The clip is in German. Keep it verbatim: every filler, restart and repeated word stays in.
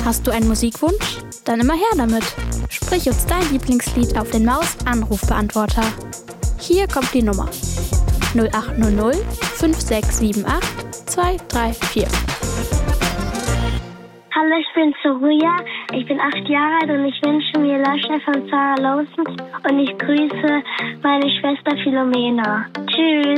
Hast du einen Musikwunsch? Dann immer her damit. Sprich uns dein Lieblingslied auf den Maus-Anrufbeantworter. Hier kommt die Nummer null acht null null fünf sechs sieben acht zwei drei vier. Hallo, ich bin Soruya, ich bin acht Jahre alt und ich wünsche mir Lasche von Sarah Lawson und ich grüße meine Schwester Philomena. Tschüss.